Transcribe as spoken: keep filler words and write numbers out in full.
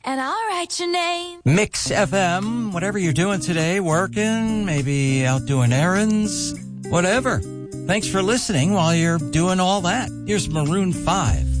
and I'll write your name. Mix F M, whatever you're doing today, working, maybe out doing errands, whatever. Thanks for listening while you're doing all that. Here's Maroon five.